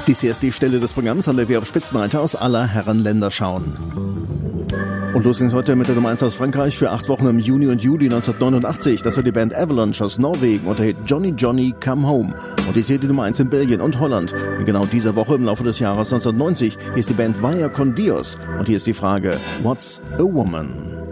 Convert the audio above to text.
Die CSD-Stelle des Programms, an der wir auf Spitzenreiter aus aller Herrenländer schauen. Und los geht's heute mit der Nummer 1 aus Frankreich für 8 Wochen im Juni und Juli 1989. Das war die Band Avalanche aus Norwegen und der Hit Johnny Johnny Come Home. Und die ist die Nummer 1 in Belgien und Holland. In genau dieser Woche im Laufe des Jahres 1990 hier ist die Band Vaya con Dios. Und hier ist die Frage, What's a Woman?